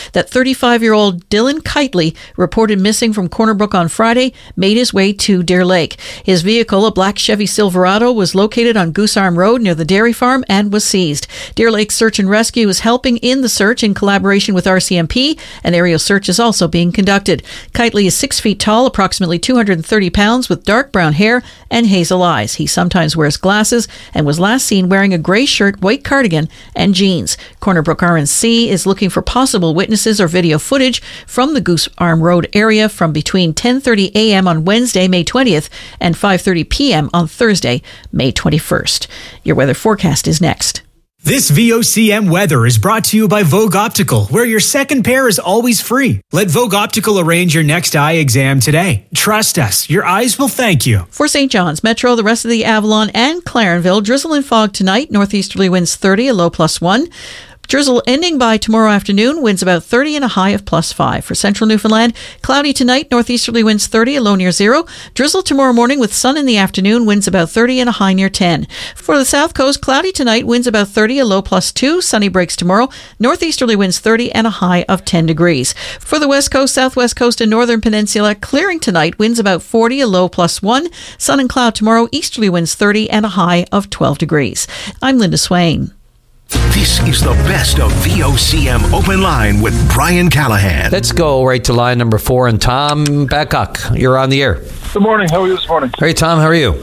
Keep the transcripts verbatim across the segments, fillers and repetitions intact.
that thirty-five-year-old Dylan Kitely, reported missing from Corner Brook on Friday, made his way to Deer Lake. His vehicle, a black Chevy Silverado, was located on Goose Arm Road near the dairy farm and was seized. Deer Lake Search and Rescue is helping in the search in collaboration with R C M P. An aerial search is also being conducted. Kitely is six feet tall, approximately two hundred thirty pounds, with dark brown hair and hazel eyes. He sometimes wears glasses and was last seen wearing a gray shirt, white cardigan, and jeans. Corner Brook R N C is looking for possible witnesses or video footage from the Goose Arm Road area from between ten thirty a.m. on Wednesday, May twentieth, and five thirty p.m. on Thursday, May twenty-first. Your weather forecast is next. This V O C M weather is brought to you by Vogue Optical, where your second pair is always free. Let Vogue Optical arrange your next eye exam today. Trust us, your eyes will thank you. For Saint John's Metro, the rest of the Avalon and Clarenville, drizzle and fog tonight, northeasterly winds thirty, a low plus one. Drizzle ending by tomorrow afternoon, winds about thirty and a high of plus five. For central Newfoundland, cloudy tonight, northeasterly winds thirty, a low near zero. Drizzle tomorrow morning with sun in the afternoon, winds about thirty and a high near ten. For the south coast, cloudy tonight, winds about thirty, a low plus two. Sunny breaks tomorrow, northeasterly winds thirty and a high of ten degrees. For the west coast, southwest coast, and northern peninsula, clearing tonight, winds about forty, a low plus one. Sun and cloud tomorrow, easterly winds thirty and a high of twelve degrees. I'm Linda Swain. This is the best of V O C M Open Line with Brian Callahan. Let's go right to line number four. And Tom Babcock, you're on the air. Good morning. How are you this morning? Hey, Tom. How are you?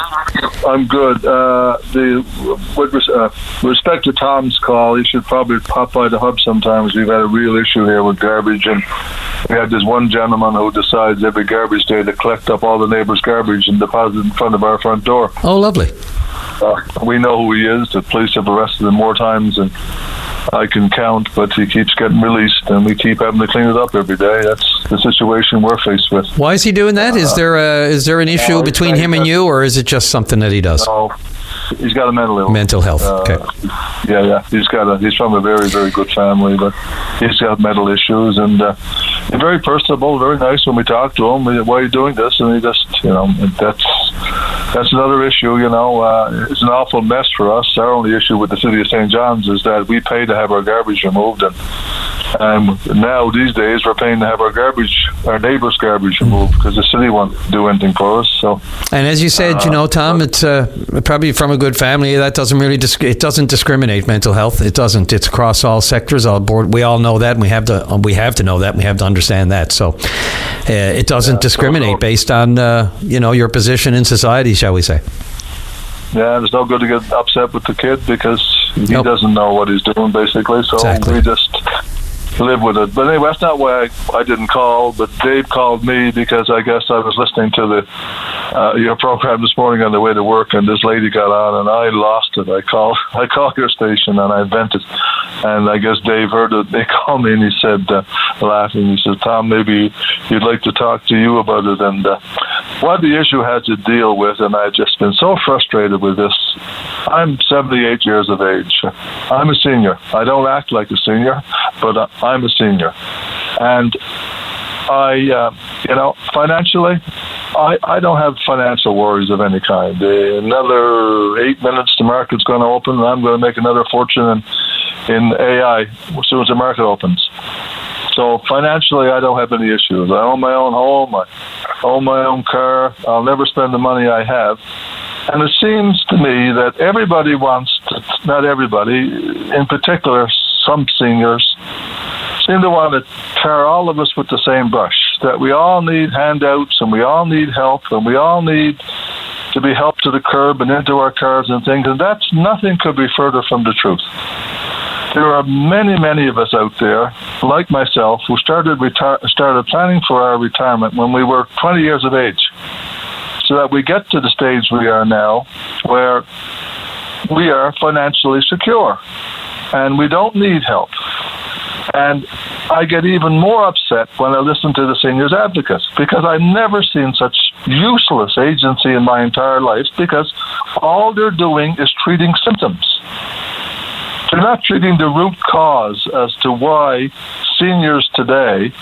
I'm good. Uh, the with res- uh, respect to Tom's call, he should probably pop by the hub sometimes. We've had a real issue here with garbage, and we had this one gentleman who decides every garbage day to collect up all the neighbours' garbage and deposit it in front of our front door. Oh, lovely. Uh, we know who he is. The police have arrested him more times than I can count, but he keeps getting released, and we keep having to clean it up every day. That's the situation we're faced with. Why is he doing that? Is there a, is there an issue uh, between him and you, or is it just something that he does? No, he's got a mental illness. Mental health. Uh, okay. Yeah, yeah. He's got a. He's from a very, very good family, but he's got mental issues, and uh, he's very personable, very nice when we talk to him. Why are you doing this? And he just, you know, that's that's another issue. You know, uh, it's an awful mess for us. Our only issue with the city of Saint John's is that we pay to have our garbage removed, and um, now these days we're paying to have our garbage, our neighbours' garbage removed, because the city won't do anything for us. So, and as you said, uh, you know, Tom, it's uh, probably from a good family. That doesn't really disc- it doesn't discriminate mental health. It doesn't. It's across all sectors, all board. We all know that, and we have to we have to know that. And we have to understand that. So, uh, it doesn't yeah, discriminate so, so. based on uh, you know, your position in society, shall we say? Yeah, there's no good to get upset with the kid because he nope. doesn't know what he's doing, basically. So exactly. we just live with it. But anyway, that's not why I, I didn't call, but Dave called me because I guess I was listening to the uh, your program this morning on the way to work, and this lady got on, and I lost it. I called I called your station, and I vented. And I guess Dave heard it. They called me, and he said, uh, laughing, he said, Tom, maybe he'd like to talk to you about it. And uh, what the issue had to deal with, and I've just been so frustrated with this. I'm seventy-eight years of age. I'm a senior. I don't act like a senior, but uh, I'm a senior. And I, uh, you know, financially, I, I don't have financial worries of any kind. Uh, another eight minutes, the market's going to open, and I'm going to make another fortune in, in A I as soon as the market opens. So financially, I don't have any issues. I own my own home. I own my own car. I'll never spend the money I have. And it seems to me that everybody wants to, not everybody, in particular, some seniors, seem to want to tar all of us with the same brush, that we all need handouts and we all need help and we all need to be helped to the curb and into our cars and things, and that's nothing could be further from the truth. There are many, many of us out there, like myself, who started reti- started planning for our retirement when we were twenty years of age, so that we get to the stage we are now where we are financially secure and we don't need help. And I get even more upset when I listen to the seniors advocates, because I've never seen such useless agency in my entire life, because all they're doing is treating symptoms. They're not treating the root cause as to why seniors today,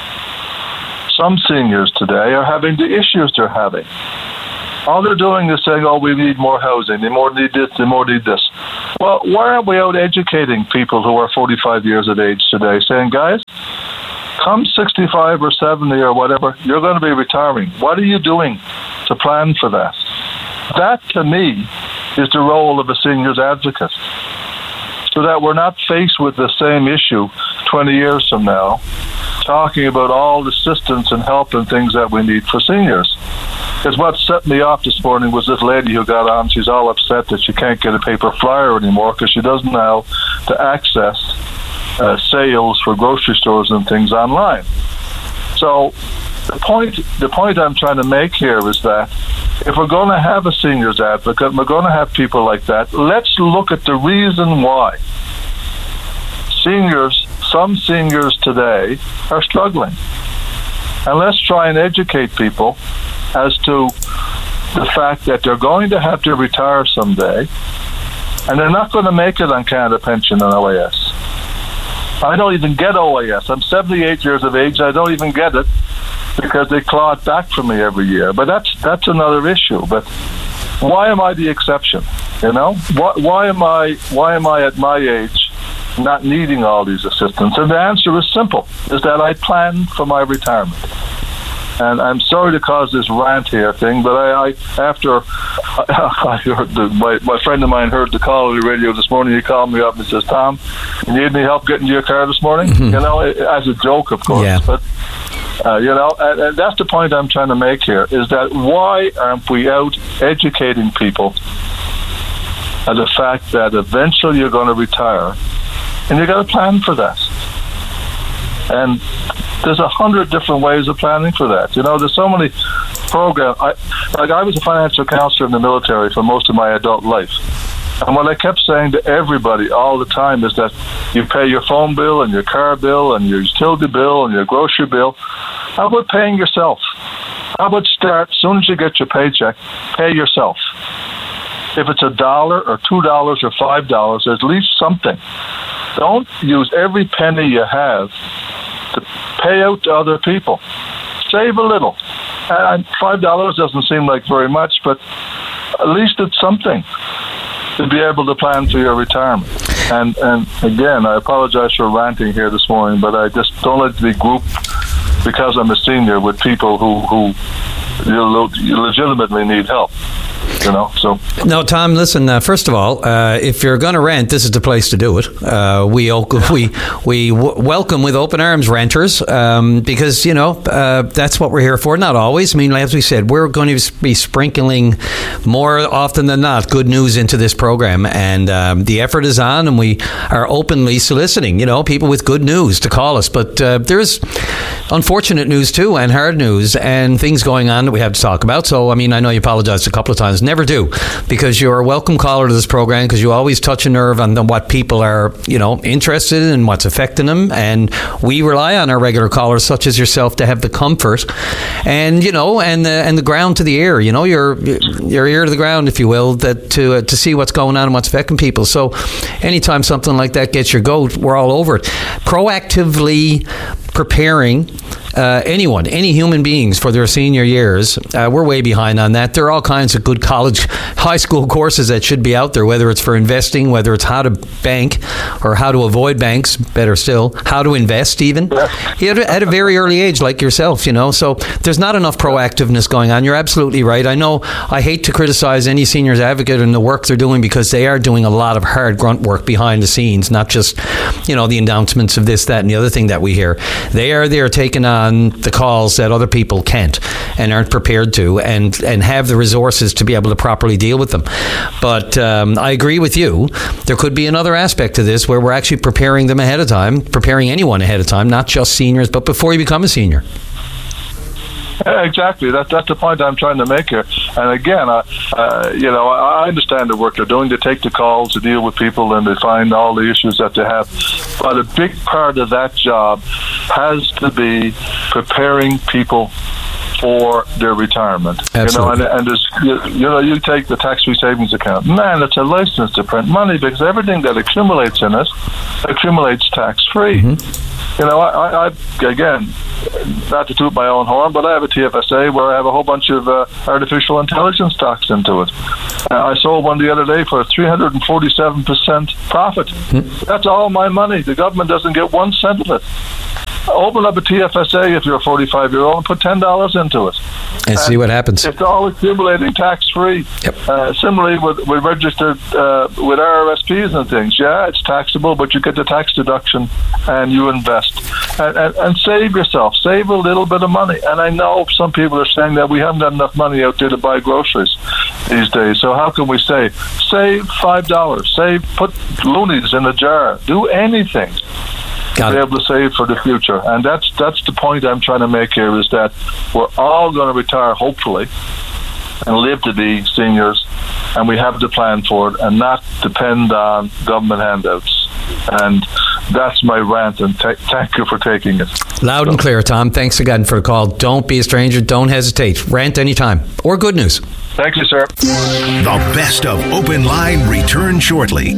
some seniors today, are having the issues they're having. All they're doing is saying, oh, we need more housing, they more need this, they more need this. Well, why aren't we out educating people who are forty-five years of age today, saying, guys, come sixty-five or seventy or whatever, you're going to be retiring. What are you doing to plan for that? That, to me, is the role of a seniors advocate, so that we're not faced with the same issue twenty years from now, talking about all the assistance and help and things that we need for seniors. Because what set me off this morning was this lady who got on. She's all upset that she can't get a paper flyer anymore because she doesn't know how to access uh, sales for grocery stores and things online. So the point, the point I'm trying to make here is that if we're going to have a seniors advocate, we're going to have people like that, let's look at the reason why seniors, some seniors today, are struggling. And let's try and educate people as to the fact that they're going to have to retire someday, and they're not going to make it on Canada Pension and O A S. I don't even get O A S. I'm seventy-eight years of age. I don't even get it because they claw it back from me every year. But that's that's another issue. But why am I the exception? You know, why, why am I why am I at my age not needing all these assistance? And the answer is simple: is that I plan for my retirement. And I'm sorry to cause this rant here thing, but I, I after I heard the, my, my friend of mine heard the call on the radio this morning. He called me up and says, "Tom, you need any help getting to your car this morning?" Mm-hmm. You know, as a joke, of course. Yeah. But uh, you know, and, and that's the point I'm trying to make here: is that why aren't we out educating people on the fact that eventually you're going to retire, and you got to plan for that. And there's a hundred different ways of planning for that. You know, there's so many programs. I, like I was a financial counselor in the military for most of my adult life. And what I kept saying to everybody all the time is that you pay your phone bill and your car bill and your utility bill and your grocery bill. How about paying yourself? How about start, as soon as you get your paycheck, pay yourself. If it's a dollar or two dollars or five dollars, at least something. Don't use every penny you have to pay out to other people. Save a little. And five dollars doesn't seem like very much, but at least it's something to be able to plan for your retirement. And and again, I apologize for ranting here this morning, but I just don't like to be grouped because I'm a senior with people who who you legitimately need help. You know, so no, Tom. Listen. Uh, first of all, uh, if you're going to rent, this is the place to do it. Uh, we we we w- welcome with open arms renters um, because you know uh, that's what we're here for. Not always. I mean, as we said, we're going to be sprinkling more often than not good news into this program, and um, the effort is on, and we are openly soliciting you know people with good news to call us. But uh, there's unfortunate news too, and hard news, and things going on that we have to talk about. So, I mean, I know you apologized a couple of times. Never do, because you're a welcome caller to this program, because you always touch a nerve on the, what people are, you know, interested in and what's affecting them. And we rely on our regular callers, such as yourself, to have the comfort and, you know, and the, and the ground to the ear, you know, your your ear to the ground, if you will, that to uh, to see what's going on and what's affecting people. So anytime something like that gets your goat, we're all over it. Proactively preparing uh, anyone, any human beings for their senior years. Uh, we're way behind on that. There are all kinds of good college, high school courses that should be out there, whether it's for investing, whether it's how to bank or how to avoid banks, better still, how to invest even. Yeah. At a very early age, like yourself, you know. So there's not enough proactiveness going on. You're absolutely right. I know I hate to criticize any seniors advocate and the work they're doing, because they are doing a lot of hard grunt work behind the scenes, not just, you know, the announcements of this, that, and the other thing that we hear. They are there taking on the calls that other people can't and aren't prepared to, and, and have the resources to be able to properly deal with them. But um, I agree with you. There could be another aspect to this where we're actually preparing them ahead of time, preparing anyone ahead of time, not just seniors, but before you become a senior. Exactly. That, that's the point I'm trying to make here. And again, uh, uh, you know, I understand the work they're doing. They take the calls to deal with people and they find all the issues that they have. But a big part of that job has to be preparing people for their retirement. Absolutely. You know, and, and there's, you, you know, you take the tax-free savings account. Man, it's a license to print money, because everything that accumulates in it accumulates tax-free. Mm-hmm. You know, I, I again, not to toot my own horn, but I have a T F S A where I have a whole bunch of uh, artificial intelligence stocks into it. Uh, I sold one the other day for three hundred forty-seven percent profit. Mm. That's all my money. The government doesn't get one cent of it. Open up a T F S A if you're a forty-five-year-old and put ten dollars into it. And, and see what happens. It's all accumulating tax-free. Yep. Uh, similarly, with, with registered uh, with R R S Ps and things, yeah, it's taxable, but you get the tax deduction and you invest. And, and, and save yourself. Save a little bit of money. And I know some people are saying that we haven't got enough money out there to buy groceries these days. So how can we save? Save five dollars. Save, put loonies in a jar. Do anything. To be able to save for the future. And that's that's the point I'm trying to make here, is that we're all going to retire, hopefully, and live to be seniors, and we have to plan for it and not depend on government handouts. And that's my rant, and t- thank you for taking it. Loud so. and clear, Tom. Thanks again for the call. Don't be a stranger. Don't hesitate. Rant anytime. Or good news. Thank you, sir. The best of Open Line return shortly.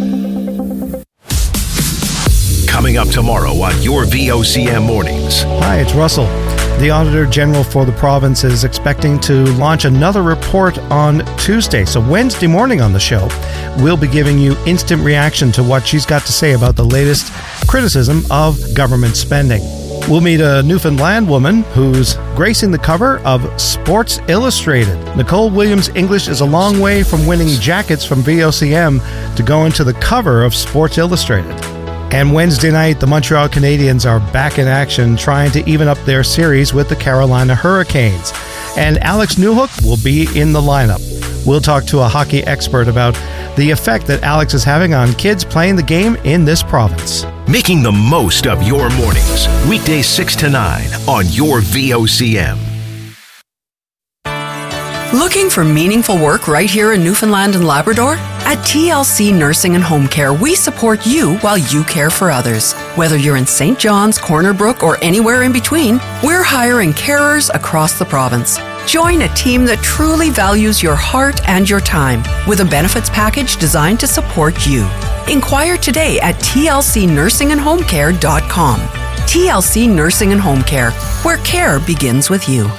Coming up tomorrow on your V O C M Mornings. Hi, it's Russell. The Auditor General for the province is expecting to launch another report on Tuesday. So Wednesday morning on the show, we'll be giving you instant reaction to what she's got to say about the latest criticism of government spending. We'll meet a Newfoundland woman who's gracing the cover of Sports Illustrated. Nicole Williams English is a long way from winning jackets from V O C M to go into the cover of Sports Illustrated. And Wednesday night, the Montreal Canadiens are back in action, trying to even up their series with the Carolina Hurricanes. And Alex Newhook will be in the lineup. We'll talk to a hockey expert about the effect that Alex is having on kids playing the game in this province. Making the most of your mornings. Weekdays six to nine on your V O C M. Looking for meaningful work right here in Newfoundland and Labrador? At T L C Nursing and Home Care, we support you while you care for others. Whether you're in Saint John's, Corner Brook, or anywhere in between, we're hiring carers across the province. Join a team that truly values your heart and your time with a benefits package designed to support you. Inquire today at T L C nursing and home care dot com. T L C Nursing and Home Care, where care begins with you.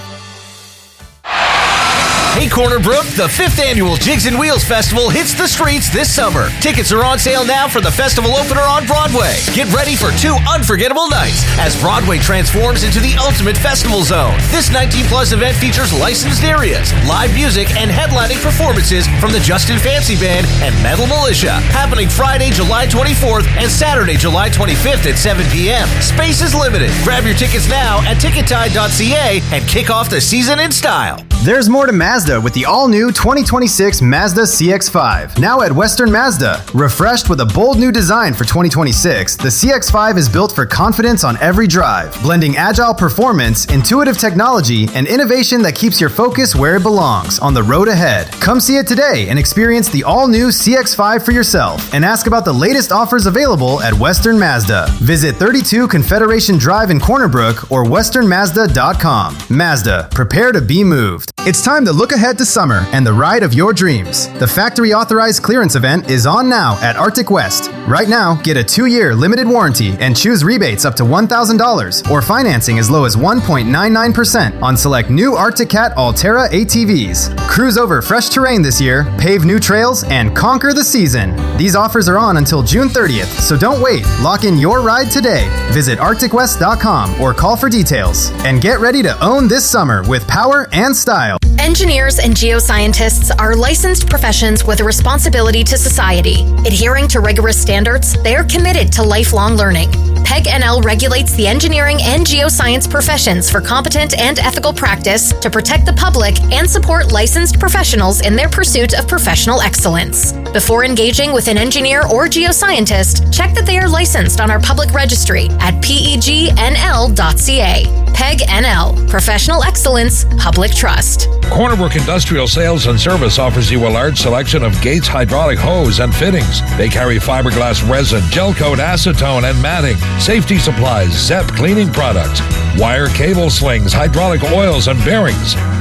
Hey Corner Brook, the fifth annual Jigs and Wheels Festival hits the streets this summer. Tickets are on sale now for the festival opener on Broadway. Get ready for two unforgettable nights as Broadway transforms into the ultimate festival zone. This nineteen plus event features licensed areas, live music, and headlining performances from the Justin Fancy Band and Metal Militia. Happening Friday, July twenty-fourth and Saturday, July twenty-fifth at seven p.m. Space is limited. Grab your tickets now at ticket tide dot c a and kick off the season in style. There's more to Mazda with the all-new twenty twenty-six Mazda C X five. Now at Western Mazda. Refreshed with a bold new design for twenty twenty-six, the C X five is built for confidence on every drive, blending agile performance, intuitive technology, and innovation that keeps your focus where it belongs, on the road ahead. Come see it today and experience the all-new C X five for yourself, and ask about the latest offers available at Western Mazda. Visit thirty-two Confederation Drive in Corner Brook or western mazda dot com. Mazda, prepare to be moved. It's time to look ahead to summer and the ride of your dreams. The factory authorized clearance event is on now at Arctic West. Right now, get a two-year limited warranty and choose rebates up to one thousand dollars or financing as low as one point nine nine percent on select new Arctic Cat Altera A T Vs. Cruise over fresh terrain this year, pave new trails, and conquer the season. These offers are on until June thirtieth, so don't wait. Lock in your ride today. Visit arctic west dot com or call for details. And get ready to own this summer with power and style. Engineers and geoscientists are licensed professions with a responsibility to society. Adhering to rigorous standards, they are committed to lifelong learning. P E G N L regulates the engineering and geoscience professions for competent and ethical practice to protect the public and support licensed professionals in their pursuit of professional excellence. Before engaging with an engineer or geoscientist, check that they are licensed on our public registry at P E G N L dot C A. P E G N L, Professional Excellence, Public Trust. Corner Brook Industrial Sales and Service offers you a large selection of Gates hydraulic hose and fittings. They carry fiberglass resin, gel coat, acetone, and matting, safety supplies, Z E P cleaning products, wire cable slings, hydraulic oils, and bearings.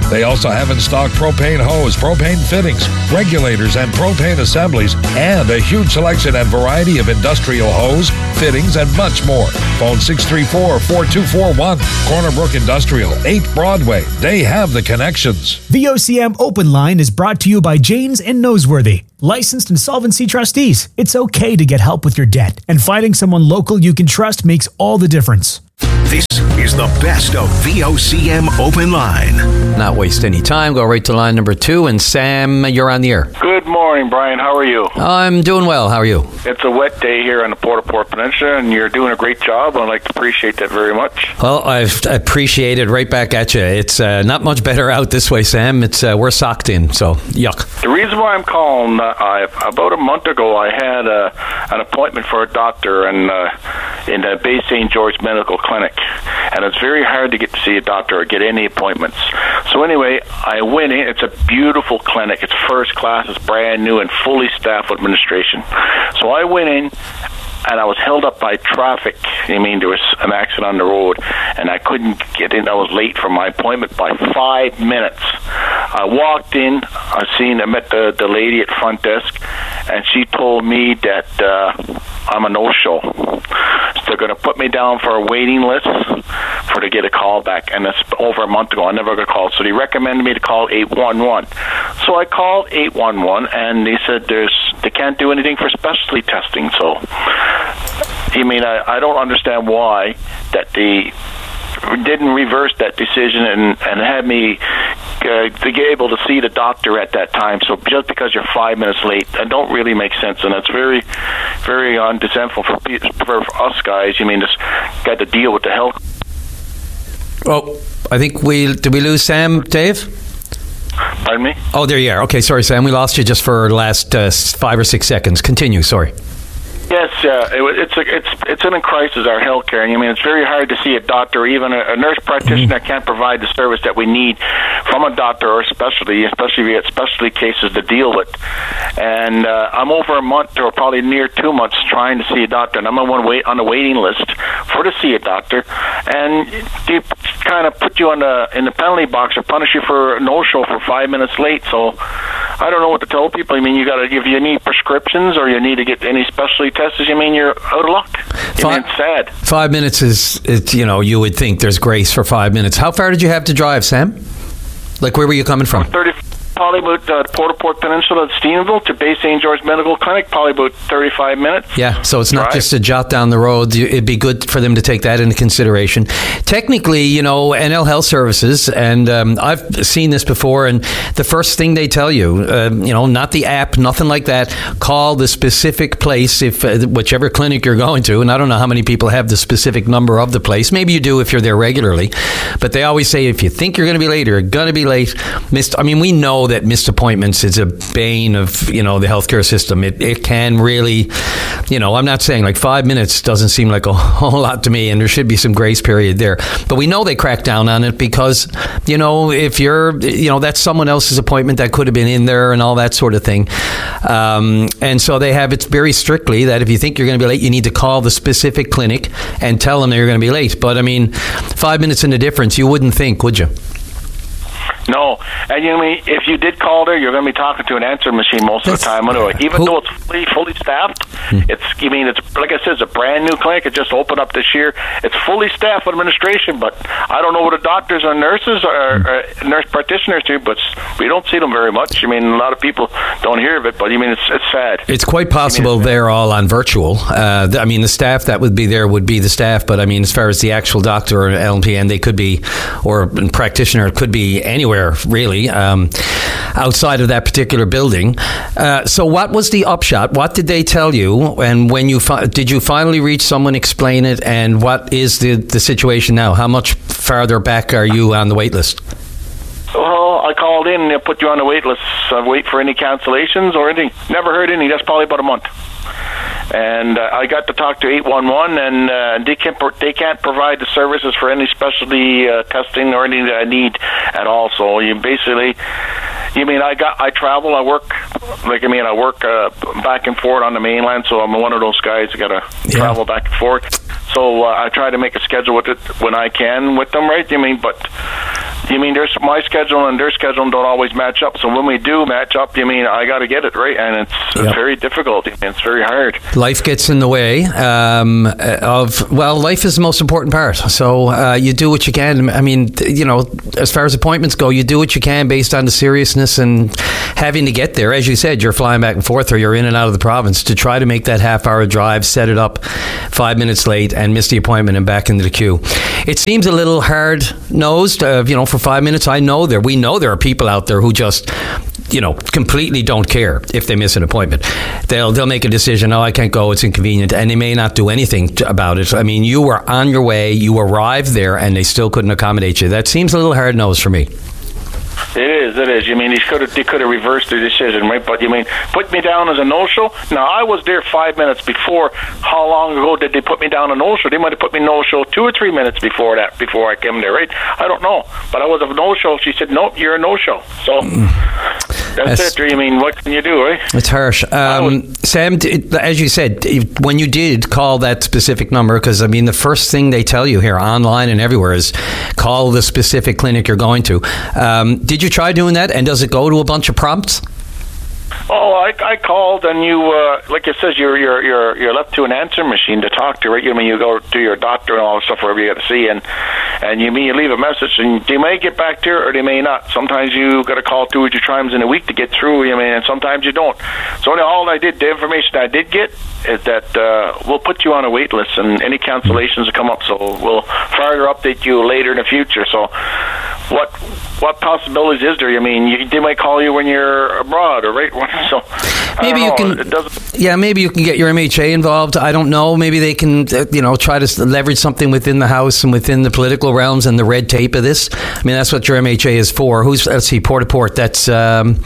They also have in stock propane hose, propane fittings, regulators, and propane assemblies, and a huge selection and variety of industrial hose, fittings, and much more. Phone six three four, four two four one. Corner Brook Industrial, eight Broadway. They have the connections. V O C M Open Line is brought to you by Janes and Noseworthy, licensed insolvency trustees. It's okay to get help with your debt, and finding someone local you can trust makes all the difference. This is the best of V O C M Open Line. Not waste any time. Go right to line number two. And Sam, you're on the air. Good morning, Brian. How are you? I'm doing well. How are you? It's a wet day here on the Port-au-Port Peninsula, and you're doing a great job. I'd like to appreciate that very much. Well, I've appreciated right back at you. It's uh, not much better out this way, Sam. It's uh, we're socked in, so yuck. The reason why I'm calling, uh, I've, about a month ago, I had uh, an appointment for a doctor and uh, in the Bay Saint George Medical Clinic. And it's very hard to get to see a doctor or get any appointments. So anyway, I went in. It's a beautiful clinic. It's first class. It's brand new and fully staffed with administration. So I went in, and I was held up by traffic. I mean, there was an accident on the road, and I couldn't get in. I was late for my appointment by five minutes. I walked in. I seen. I met the, the lady at front desk, and she told me that uh, I'm a no-show. So they're going to put me down for a waiting list for to get a call back, and that's over a month ago. I never got a call, so they recommended me to call eight one one. So I called eight one one, and they said there's they can't do anything for specialty testing. So, I mean, I, I don't understand why that they didn't reverse that decision and, and had me uh, to be able to see the doctor at that time. So just because you're five minutes late, that don't really make sense, and it's very, very undesirable for, for us guys. You mean, just got to deal with the health. Oh, I think we did we lose Sam, Dave? Pardon me? Oh, there you are. Okay, sorry, Sam. We lost you just for the last uh, five or six seconds. Continue. Sorry. Yes, uh, it, it's a, it's it's in a crisis, our healthcare. I mean, it's very hard to see a doctor, even a, a nurse practitioner, mm-hmm. can't provide the service that we need from a doctor or specialty, especially if we get specialty cases to deal with. And uh, I'm over a month or probably near two months trying to see a doctor, and I'm on one wait on the waiting list for to see a doctor. And they kind of put you on the in the penalty box or punish you for a no-show for five minutes late. So I don't know what to tell people. I mean, you got to if you need prescriptions or you need to get any specialty tests, you mean you're out of luck. Five, I mean, it's sad. Five minutes is, it's, you know, you would think there's grace for five minutes. How far did you have to drive, Sam? Like, where were you coming from? thirty Probably about uh, Port-au-Port Peninsula at Stephenville to Bay Saint George Medical Clinic, probably about thirty-five minutes. Yeah, so it's not drive. just a jot down the road. It'd be good for them to take that into consideration. Technically, you know, N L Health Services, and um, I've seen this before, and the first thing they tell you, uh, you know, not the app, nothing like that, call the specific place, if uh, whichever clinic you're going to, and I don't know how many people have the specific number of the place. Maybe you do if you're there regularly, but they always say if you think you're going to be late, you're going to be late. Missed, I mean, we know that missed appointments is a bane of, you know, the healthcare system. It it can really, you know, I'm not saying like five minutes doesn't seem like a whole lot to me, and there should be some grace period there. But we know they crack down on it because, you know, if you're, you know, that's someone else's appointment that could have been in there and all that sort of thing. Um, and so they have it very strictly that if you think you're going to be late, you need to call the specific clinic and tell them that you're going to be late. But I mean, five minutes in the difference, you wouldn't think, would you? No, and you know, if you did call there, you're going to be talking to an answer machine most That's, of the time. Anyway, even who? though it's fully fully staffed, hmm. it's. I mean, it's like I said, it's a brand new clinic. It just opened up this year. It's fully staffed with administration, but I don't know what the doctors or nurses or, hmm. or nurse practitioners do. But we don't see them very much. I mean, a lot of people don't hear of it, but I mean, it's it's sad. It's quite possible I mean, they're all on virtual. Uh, I mean, the staff that would be there would be the staff, but I mean, as far as the actual doctor or L P N, they could be, or a practitioner, it could be anywhere. Really, um, outside of that particular building. Uh, so, what was the upshot? What did they tell you? And when you fi- did you finally reach someone, explain it? And what is the, the situation now? How much farther back are you on the wait list? Well, I called in and they put you on the wait list. So wait for any cancellations or anything. Never heard any. That's probably about a month. And uh, I got to talk to eight one one, and uh, they can't they can't provide the services for any specialty uh, testing or anything that I need at all. So you basically, you mean I got I travel, I work, like I mean I work uh, back and forth on the mainland. So I'm one of those guys that got to yeah. travel back and forth. So uh, I try to make a schedule with it when I can with them, right? I mean, but you mean there's my schedule and their schedule don't always match up. So when we do match up, you mean I got to get it right, and it's, yep. it's very difficult. It's very hard. Life gets in the way um, of well, life is the most important part. So uh, you do what you can. I mean, you know, as far as appointments go, you do what you can based on the seriousness and having to get there. As you said, you're flying back and forth, or you're in and out of the province to try to make that half-hour drive, set it up five minutes late, and miss the appointment and back into the queue. It seems a little hard-nosed, uh, you know, for five minutes. I know there, we know there are people out there who just, you know, completely don't care if they miss an appointment. They'll they'll make a decision, oh, I can't go, it's inconvenient, and they may not do anything to, about it. I mean, you were on your way, you arrived there, and they still couldn't accommodate you. That seems a little hard-nosed for me. It is, it is. You mean, he could have, they could have reversed the decision, right? But you mean, put me down as a no-show? Now, I was there five minutes before. How long ago did they put me down a no-show? They might have put me no-show two or three minutes before that, before I came there, right? I don't know. But I was a no-show. She said, nope, you're a no-show. So that's, that's it. I mean, what can you do, right? It's harsh. Um, Sam, as you said, when you did call that specific number, because, I mean, the first thing they tell you here online and everywhere is call the specific clinic you're going to. Um, did you try doing that, and does it go to a bunch of prompts? Oh, I, I called, and you, uh, like it says, you're you're you're you're left to an answer machine to talk to, right? You mean you go to your doctor and all that stuff, wherever you got to see, and and you mean you leave a message, and they may get back to you or they may not. Sometimes you got to call two or three times in a week to get through. You mean, and sometimes you don't. So all I did, the information I did get is that uh, we'll put you on a wait list, and any cancellations will come up. So we'll further update you later in the future. So what what possibilities is there? I mean, you, they might call you when you're abroad, or right? So maybe you can, it doesn't, yeah, maybe you can get your M H A involved. I don't know. Maybe they can, you know, try to leverage something within the House and within the political realms and the red tape of this. I mean, that's what your M H A is for. Who's, let's see, Port to Port. That's um,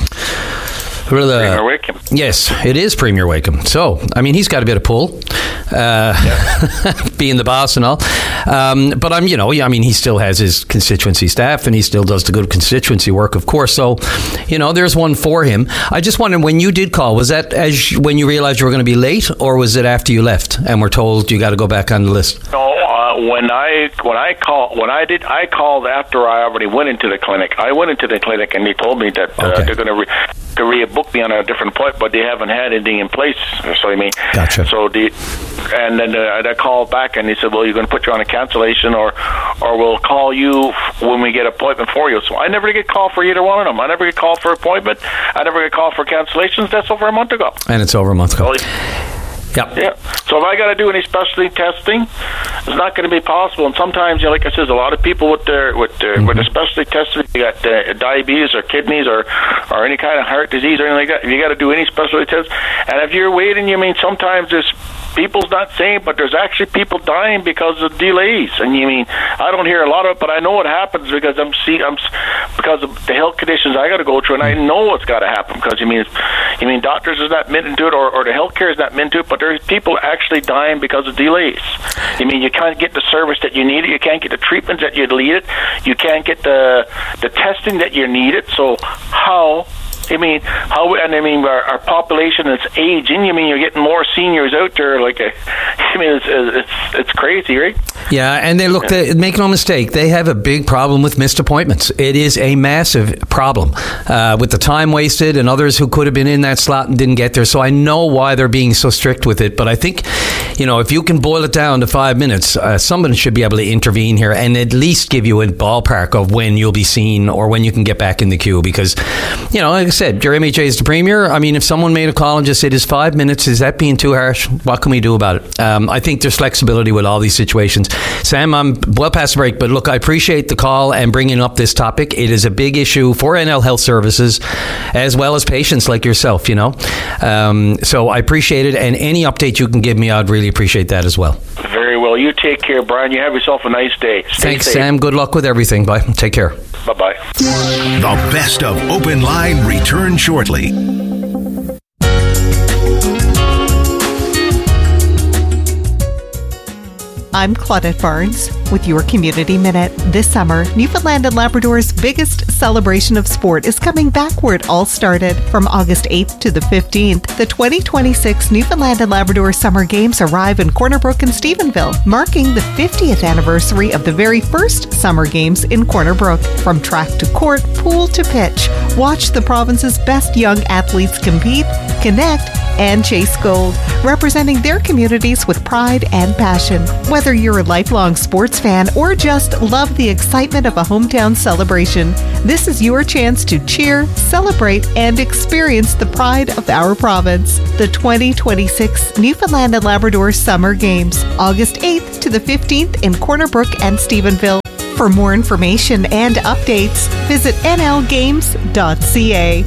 Premier Wakeham. Yes, it is Premier Wakeham. So, I mean, he's got a bit of pull, uh, yeah. being the boss and all. Um, but I'm, you know, I mean, he still has his constituency staff, and he still does the good constituency work, of course. So, you know, there's one for him. I just wondered, when you did call, was that as when you realized you were going to be late, or was it after you left and were told you got to go back on the list? No, uh, when I when I called when I did I called after I already went into the clinic. I went into the clinic, and they told me that uh, okay. they're going to re- to re-book me on a different appointment, but they haven't had anything in place. So I mean, gotcha. So the and then uh, I called back, and they said, well, you're going to put you on a cancellation, or or we'll call you when we get an appointment for you. So I never get called for either one of them. I never get called for appointment. I never get called for cancellations. That's over a month ago. And it's over a month ago. Yeah. Yeah. So if I got to do any specialty testing, it's not going to be possible. And sometimes, you know, like I said, a lot of people with their with their mm-hmm. with their specialty testing, you got uh, diabetes or kidneys or or any kind of heart disease or anything like that. You got to do any specialty test. And if you're waiting, you mean sometimes there's people's not saying, but there's actually people dying because of delays. And you mean, I don't hear a lot of it, but I know it happens because I'm see I'm because of the health conditions I got to go through, and I know it's got to happen because you mean you mean doctors is not meant to it, or, or the healthcare is not meant to it, but there's people actually dying because of delays. You mean, you can't get the service that you need, you can't get the treatments that you need, you can't get the the testing that you need. So how? I mean, how? And I mean, our, our population is aging. You mean, you're getting more seniors out there? Like, a, I mean, it's it's it's crazy, right? Yeah, and they look. They, make no mistake, they have a big problem with missed appointments. It is a massive problem uh, with the time wasted and others who could have been in that slot and didn't get there. So I know why they're being so strict with it. But I think, you know, if you can boil it down to five minutes, uh, someone should be able to intervene here and at least give you a ballpark of when you'll be seen or when you can get back in the queue. Because, you know, like I said, your M H A is the Premier. I mean, if someone made a call and just said, is five minutes, is that being too harsh? What can we do about it? Um, I think there's flexibility with all these situations. Sam, I'm well past the break, but look, I appreciate the call and bringing up this topic. It is a big issue for N L Health Services as well as patients like yourself, you know. Um, so I appreciate it, and any update you can give me, I'd really appreciate that as well. Very well. You take care, Brian. You have yourself a nice day. Stay Thanks, safe. Sam. Good luck with everything. Bye. Take care. Bye-bye. The best of Open Line returns shortly. I'm Claudette Barnes with your Community Minute. This summer, Newfoundland and Labrador's biggest celebration of sport is coming back where it all started. From August eighth to the fifteenth, the twenty twenty-six Newfoundland and Labrador Summer Games arrive in Corner Brook and Stephenville, marking the fiftieth anniversary of the very first Summer Games in Corner Brook. From track to court, pool to pitch, watch the province's best young athletes compete, connect, and chase gold, representing their communities with pride and passion. Whether you're a lifelong sports fan or just love the excitement of a hometown celebration, this is your chance to cheer, celebrate, and experience the pride of our province. The twenty twenty-six Newfoundland and Labrador Summer Games, August eighth to the fifteenth in Corner Brook and Stephenville. For more information and updates, visit n l games dot c a.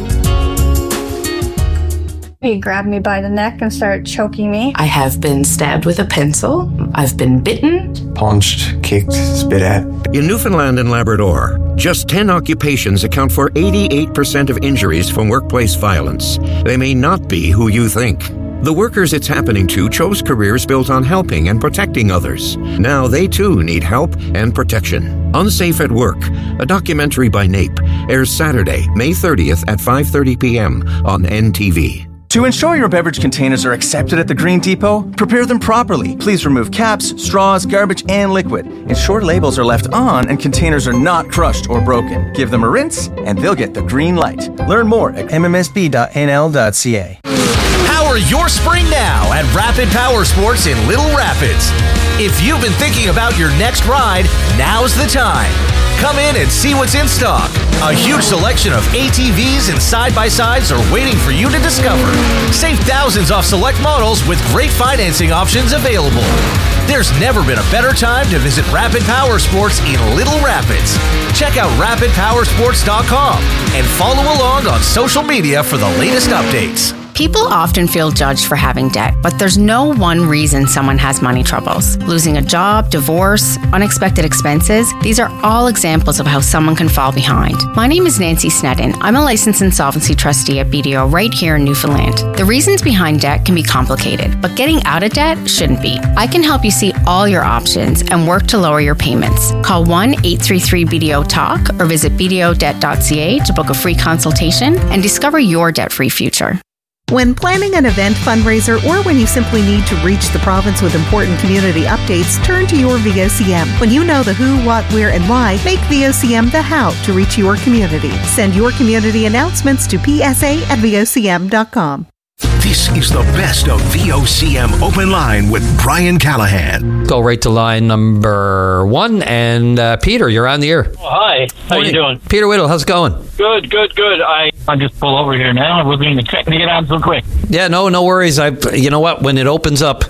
He grabbed me by the neck and started choking me. I have been stabbed with a pencil. I've been bitten. Punched, kicked, spit at. In Newfoundland and Labrador, just ten occupations account for eighty-eight percent of injuries from workplace violence. They may not be who you think. The workers it's happening to chose careers built on helping and protecting others. Now they too need help and protection. Unsafe at Work, a documentary by NAPE, airs Saturday, May thirtieth at five thirty p.m. on N T V. To ensure your beverage containers are accepted at the Green Depot, prepare them properly. Please remove caps, straws, garbage, and liquid. Ensure labels are left on and containers are not crushed or broken. Give them a rinse and they'll get the green light. Learn more at m m s b dot n l dot c a. Power your spring now at Rapid Power Sports in Little Rapids. If you've been thinking about your next ride, now's the time. Come in and see what's in stock. A huge selection of A T Vs and side-by-sides are waiting for you to discover. Save thousands off select models with great financing options available. There's never been a better time to visit Rapid Power Sports in Little Rapids. Check out rapid power sports dot com and follow along on social media for the latest updates. People often feel judged for having debt, but there's no one reason someone has money troubles. Losing a job, divorce, unexpected expenses, these are all examples of how someone can fall behind. My name is Nancy Snedden. I'm a licensed insolvency trustee at B D O right here in Newfoundland. The reasons behind debt can be complicated, but getting out of debt shouldn't be. I can help you see all your options and work to lower your payments. Call one eight three three B D O talk or visit b d o debt dot c a to book a free consultation and discover your debt-free future. When planning an event, fundraiser, or when you simply need to reach the province with important community updates, turn to your V O C M. When you know the who, what, where, and why, make V O C M the how to reach your community. Send your community announcements to p s a at v o c m dot com. This is the best of V O C M Open Line with Brian Callahan. Go right to line number one. And uh, Peter, you're on the air. Oh, hi. How Morning. you doing? Peter Whittle, how's it going? Good, good, good. I I just pull over here now. I wasn't even expecting to get on so quick. Yeah, no, no worries. I, you know what? When it opens up,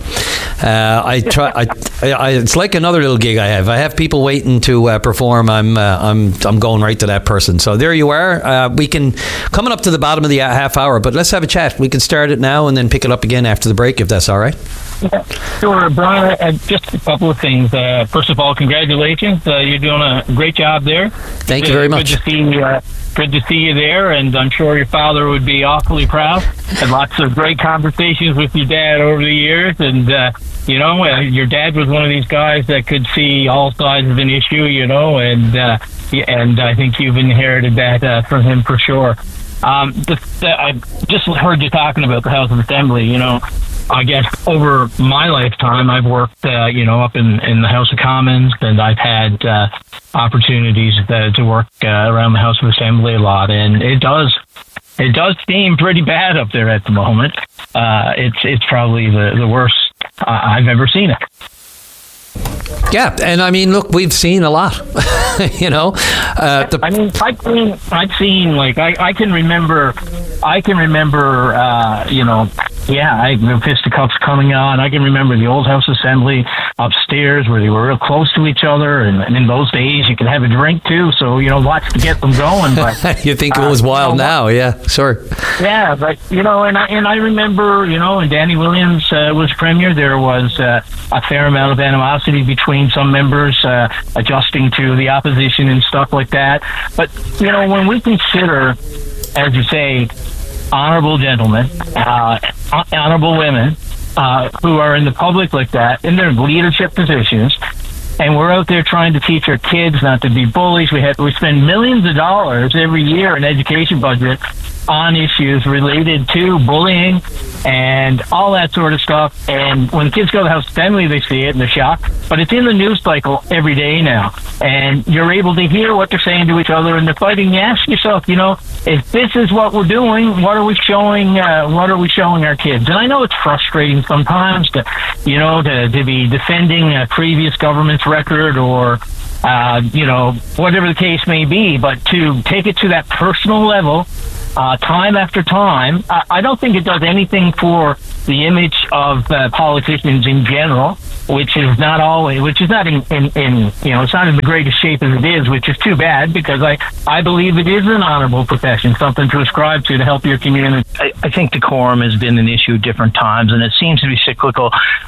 uh, I try. I, I, it's like another little gig I have. I have people waiting to uh, perform. I'm, uh, I'm, I'm going right to that person. So there you are. Uh, we can coming up to the bottom of the half hour, but let's have a chat. We can start it now and then pick it up again after the break, if that's all right. Yeah, sure, Brian. Uh, just a couple of things. Uh, first of all, congratulations. Uh, you're doing a great job there. Thank you very much. Good to see. Uh, good to see you there, and I'm sure your father would be awfully proud. Had lots of great conversations with your dad over the years, and uh, you know, uh, your dad was one of these guys that could see all sides of an issue. You know, and uh, and I think you've inherited that uh, from him for sure. Um, just, uh, I just heard you talking about the House of Assembly. You know, I guess over my lifetime, I've worked, uh, you know, up in, in the House of Commons, and I've had uh, opportunities uh, to work uh, around the House of Assembly a lot, and it does it does seem pretty bad up there at the moment. Uh, it's it's probably the, the worst uh, I've ever seen it. Yeah, and I mean, look, we've seen a lot. you know, uh, the- I mean, I've seen, I've seen like I, I can remember, I can remember, uh, you know, yeah, I, the fisticuffs coming on. I can remember the old House Assembly upstairs where they were real close to each other, and, and in those days you could have a drink too. So you know, lots to get them going. But you think it was uh, wild you know, now? Yeah, sure. Yeah, but you know, and I and I remember, you know, when Danny Williams uh, was premier, there was uh, a fair amount of animosity between some members uh, adjusting to the opposition and stuff like that. But you know, when we consider, as you say, honorable gentlemen, uh, honorable women, uh, who are in the public like that, in their leadership positions, and we're out there trying to teach our kids not to be bullies. We have we spend millions of dollars every year in education budget on issues related to bullying and all that sort of stuff. And when kids go to the House Assembly, they see it and they're shocked. But it's in the news cycle every day now. And you're able to hear what they're saying to each other, and they're fighting. You ask yourself, you know, if this is what we're doing, what are we showing, uh, what are we showing our kids? And I know it's frustrating sometimes to, you know, to, to be defending a previous government's record or, uh, you know, whatever the case may be, but to take it to that personal level, Uh, time after time, I, I don't think it does anything for the image of uh, politicians in general, which is not always, which is not in, in, in, you know, it's not in the greatest shape as it is, which is too bad, because I, I believe it is an honorable profession, something to ascribe to to help your community. I, I think decorum has been an issue at different times, and it seems to be cyclical,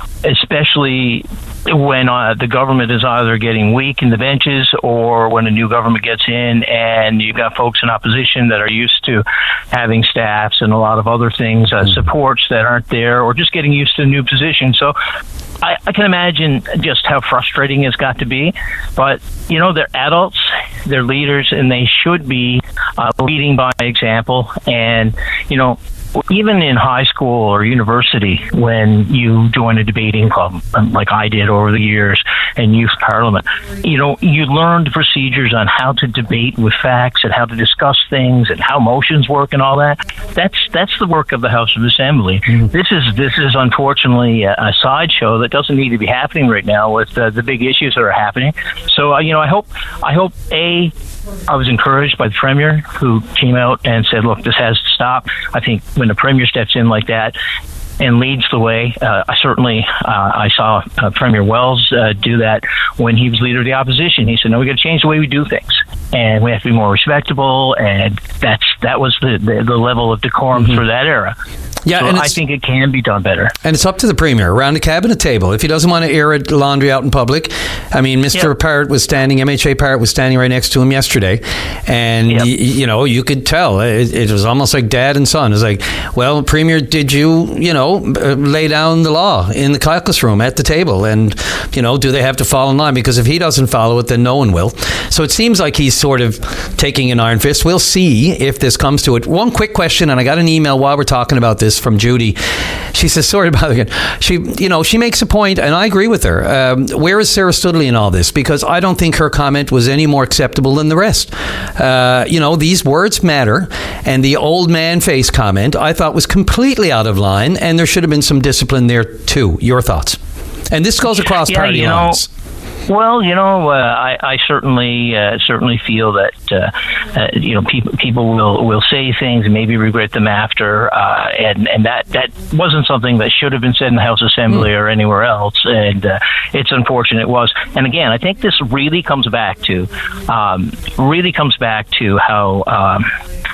especially when uh, the government is either getting weak in the benches or when a new government gets in and you've got folks in opposition that are used to having staffs and a lot of other things, uh, supports that aren't there, or just getting used to a new position. So I, I can imagine just how frustrating it's got to be. But, you know, they're adults, they're leaders, and they should be uh, leading by example. And, you know, even in high school or university, when you join a debating club, like I did over the years, and youth parliament, you know, you learn the procedures on how to debate with facts and how to discuss things and how motions work and all that. That's that's the work of the House of Assembly. Mm-hmm. This is this is unfortunately a, a sideshow that doesn't need to be happening right now with uh, the big issues that are happening. So, uh, you know, I hope I hope a. I was encouraged by the Premier, who came out and said, look, this has to stop. I think when the Premier steps in like that and leads the way, uh, I certainly, uh, I saw uh, Premier Wells uh, do that when he was leader of the opposition. He said, no, we got to change the way we do things, and we have to be more respectable, and that's that was the, the, the level of decorum mm-hmm. for that era. Yeah, so and I think it can be done better. And it's up to the Premier around the cabinet table. If he doesn't want to air laundry out in public, I mean, Mister Yep. Parrott was standing, M H A Parrott was standing right next to him yesterday, and yep. y- you know, you could tell it, it was almost like dad and son. It's like, well, Premier, did you, you know, lay down the law in the caucus room at the table, and you know, do they have to fall in line? Because if he doesn't follow it, then no one will. So it seems like he's sort of taking an iron fist. We'll see if this comes to it. One quick question, and I got an email while we're talking about this from Judy. She says, sorry about it. She, you know, she makes a point, and I agree with her. Um, where is Sarah Studley in all this? Because I don't think her comment was any more acceptable than the rest. Uh, you know, these words matter, and the old man face comment I thought was completely out of line, and there should have been some discipline there too. Your thoughts? And this goes across yeah, party you know, lines. Well, you know, uh, I, I certainly uh, certainly feel that uh, uh, you know people people will, will say things and maybe regret them after, uh, and and that, that wasn't something that should have been said in the House Assembly mm. or anywhere else, and uh, it's unfortunate it was. And again, I think this really comes back to um, really comes back to how. Um,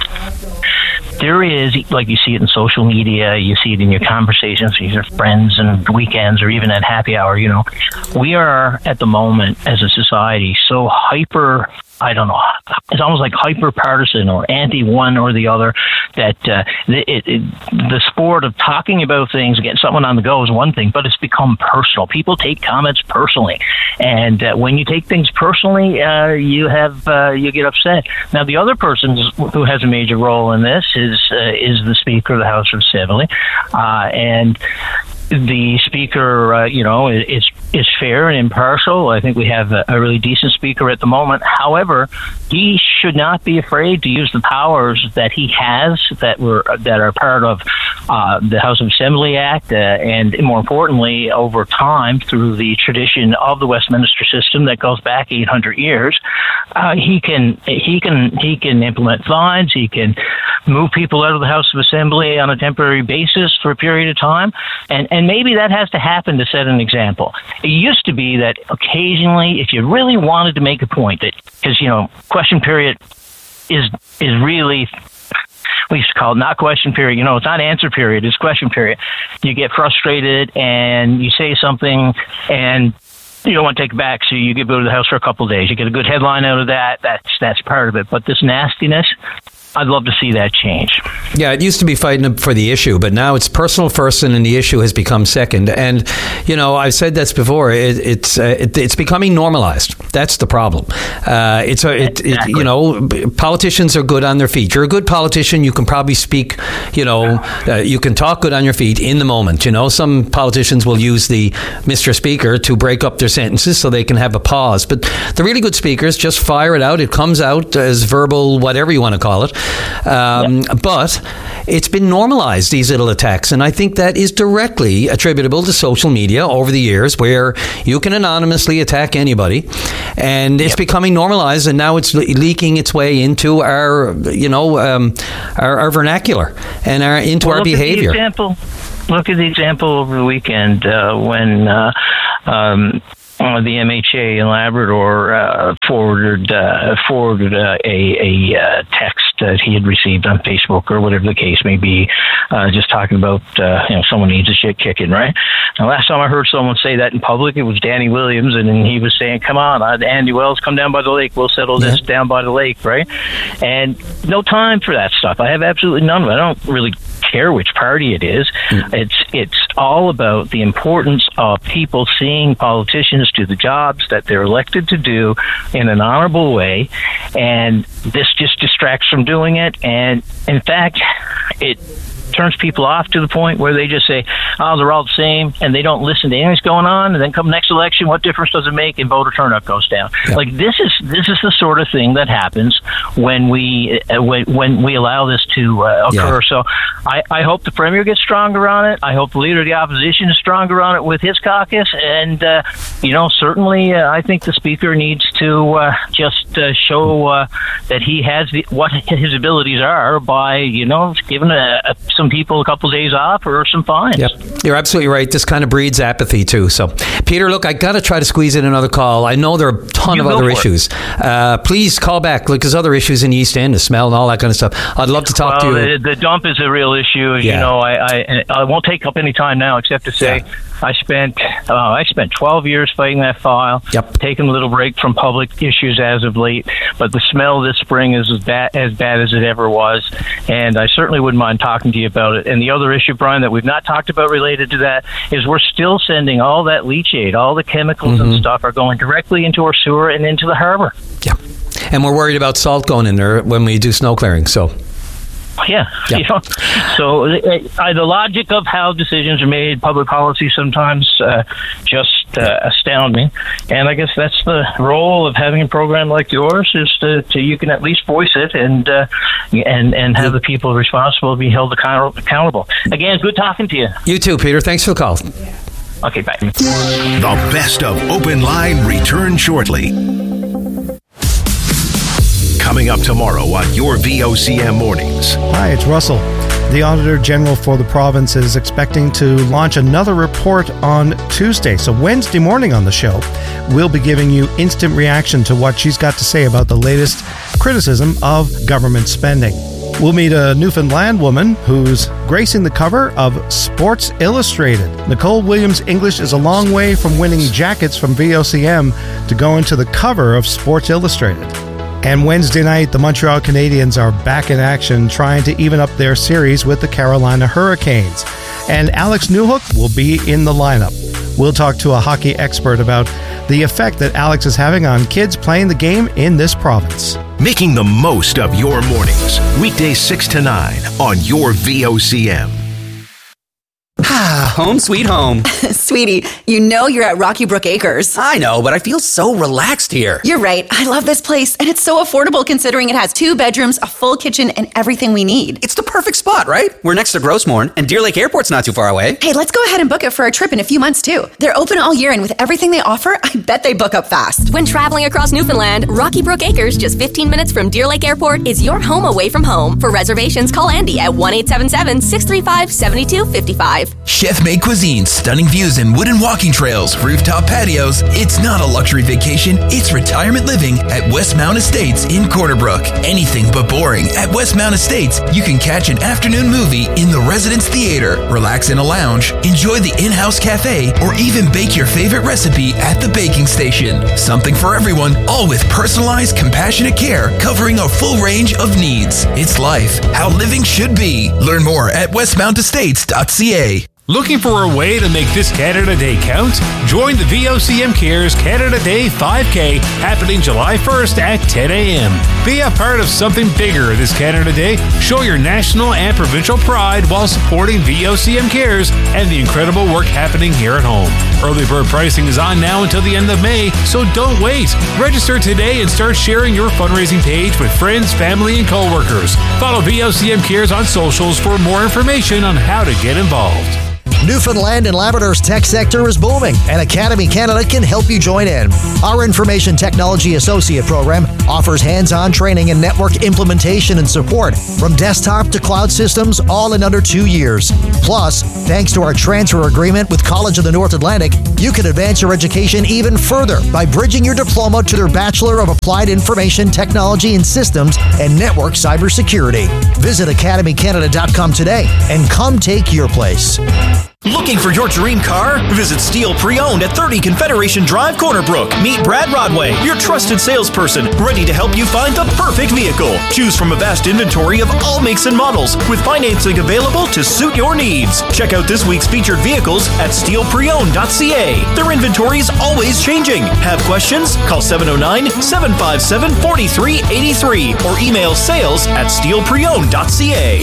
There is, like you see it in social media, you see it in your conversations with your friends and weekends or even at happy hour, you know, we are at the moment as a society so hyper, I don't know, it's almost like hyper partisan or anti one or the other, that uh, it, it, the sport of talking about things, getting someone on the go is one thing, but it's become personal. People take comments personally. And uh, when you take things personally, uh, you have uh, you get upset. Now, the other person who has a major role in this is uh, is the Speaker of the House of Assembly, uh, and the Speaker, uh, you know, is is fair and impartial. I think we have a, a really decent Speaker at the moment. However, he should not be afraid to use the powers that he has that were that are part of uh, the House of Assembly Act, uh, and more importantly, over time through the tradition of the Westminster system that goes back eight hundred years. Uh, he can he can he can implement fines. He can move people out of the House of Assembly on a temporary basis for a period of time, and and maybe that has to happen to set an example. It used to be that occasionally, if you really wanted to make a point, that because you know question period is is really, we used to call it not question period. You know, it's not answer period, it's question period. You get frustrated and you say something and you don't want to take it back, so you get go to the House for a couple of days. You get a good headline out of that. That's that's part of it. But this nastiness, I'd love to see that change. Yeah, it used to be fighting for the issue, but now it's personal first, and the issue has become second. And you know, I've said this before. It, it's uh, it, it's becoming normalized. That's the problem. Uh, it's a, it, it, you know, politicians are good on their feet. You're a good politician. You can probably speak. You know, uh, you can talk good on your feet in the moment. You know, some politicians will use the Mister Speaker to break up their sentences so they can have a pause. But the really good speakers just fire it out. It comes out as verbal, whatever you want to call it. Um, yep. But it's been normalized, these little attacks, and I think that is directly attributable to social media over the years, where you can anonymously attack anybody, and it's yep. becoming normalized, and now it's le- leaking its way into our, you know, um, our, our vernacular and our into well, our look behavior. At the example, look at the example over the weekend uh, when. Uh, um, Uh, the M H A in Labrador uh, forwarded uh, forwarded uh, a, a uh, text that he had received on Facebook or whatever the case may be, uh, just talking about uh, you know someone needs a shit kicking, right? And last time I heard someone say that in public, it was Danny Williams, and he was saying, "Come on, uh, Andy Wells, come down by the lake. We'll settle yeah. this down by the lake," right? And no time for that stuff. I have absolutely none of it. I don't really care which party it is. Mm. It's it's all about the importance of people seeing politicians do the jobs that they're elected to do in an honorable way, and this just distracts from doing it. And in fact, it turns people off to the point where they just say, oh, they're all the same, and they don't listen to anything that's going on, and then come next election, what difference does it make? And voter turnout goes down. Yeah. Like this is this is the sort of thing that happens when we uh, when, when we allow this to uh, occur. Yeah. So I, I hope the Premier gets stronger on it. I hope the Leader of the Opposition is stronger on it with his caucus, and uh, you know, certainly uh, I think the Speaker needs to uh, just uh, show uh, that he has the, what his abilities are by, you know, giving a, a some people a couple of days off or some fines. Yep, you're absolutely right. This kind of breeds apathy too. So, Peter, look, I got to try to squeeze in another call. I know there are a ton you of other issues. Uh, please call back. Look, there's other issues in the East End, the smell and all that kind of stuff. I'd love to talk well, to you. The, the dump is a real issue. Yeah. You know, I, I I won't take up any time now except to say yeah. I spent uh, I spent twelve years fighting that file. Yep. Taking a little break from public issues as of late, but the smell this spring is as bad as bad as it ever was, and I certainly wouldn't mind talking to you about it. And the other issue, Brian, that we've not talked about related to that is we're still sending all that leachate, all the chemicals mm-hmm. and stuff are going directly into our sewer and into the harbor. Yeah, and we're worried about salt going in there when we do snow clearing. So. Yeah, yeah. You know, so uh, the logic of how decisions are made, public policy sometimes uh, just uh, astound me. And I guess that's the role of having a program like yours, is to, to you can at least voice it and uh, and and have the people responsible be held account- accountable. Again, good talking to you. You too, Peter. Thanks for the call. Okay, bye. The best of Open Line return shortly. Coming up tomorrow on your V O C M Mornings. Hi, it's Russell. The Auditor General for the province is expecting to launch another report on Tuesday. So Wednesday morning on the show, we'll be giving you instant reaction to what she's got to say about the latest criticism of government spending. We'll meet a Newfoundland woman who's gracing the cover of Sports Illustrated. Nicole Williams English is a long way from winning jackets from V O C M to go into the cover of Sports Illustrated. And Wednesday night, the Montreal Canadiens are back in action, trying to even up their series with the Carolina Hurricanes. And Alex Newhook will be in the lineup. We'll talk to a hockey expert about the effect that Alex is having on kids playing the game in this province. Making the most of your mornings. Weekdays six to nine on your V O C M. Ah, home sweet home. Sweetie, you know you're at Rocky Brook Acres. I know, but I feel so relaxed here. You're right. I love this place, and it's so affordable considering it has two bedrooms, a full kitchen, and everything we need. It's the perfect spot, right? We're next to Grossmorn, and Deer Lake Airport's not too far away. Hey, let's go ahead and book it for a trip in a few months, too. They're open all year, and with everything they offer, I bet they book up fast. When traveling across Newfoundland, Rocky Brook Acres, just fifteen minutes from Deer Lake Airport, is your home away from home. For reservations, call Andy at one eight seven seven, six three five, seven two five five. Chef chef-made cuisines, stunning views, and wooden walking trails, rooftop patios. It's not a luxury vacation, it's retirement living at Westmount Estates in Corner Brook. Anything but boring. At Westmount Estates, you can catch an afternoon movie in the Residence Theater, relax in a lounge, enjoy the in-house cafe, or even bake your favorite recipe at the baking station. Something for everyone, all with personalized, compassionate care covering a full range of needs. It's life, how living should be. Learn more at westmount estates dot c a. Looking for a way to make this Canada Day count? Join the V O C M Cares Canada Day five K happening July first at ten a.m. Be a part of something bigger this Canada Day. Show your national and provincial pride while supporting V O C M Cares and the incredible work happening here at home. Early bird pricing is on now until the end of May, so don't wait. Register today and start sharing your fundraising page with friends, family, and coworkers. Follow V O C M Cares on socials for more information on how to get involved. Newfoundland and Labrador's tech sector is booming, and Academy Canada can help you join in. Our Information Technology Associate program offers hands-on training in network implementation and support, from desktop to cloud systems, all in under two years. Plus, thanks to our transfer agreement with College of the North Atlantic, you can advance your education even further by bridging your diploma to their Bachelor of Applied Information Technology and Systems and Network Cybersecurity. Visit academy canada dot com today and come take your place. Looking for your dream car? Visit Steel Pre-Owned at thirty Confederation Drive, Corner Brook. Meet Brad Rodway, your trusted salesperson, ready to help you find the perfect vehicle. Choose from a vast inventory of all makes and models, with financing available to suit your needs. Check out this week's featured vehicles at steel pre owned dot c a. Their inventory is always changing. Have questions? Call seven oh nine, seven five seven, four three eight three or email sales at steel pre owned dot c a.